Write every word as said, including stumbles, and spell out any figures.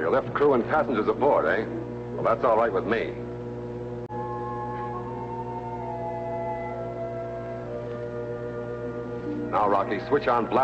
You left crew and passengers aboard, eh? Well, that's all right with me. Now, Rocky, switch on blast.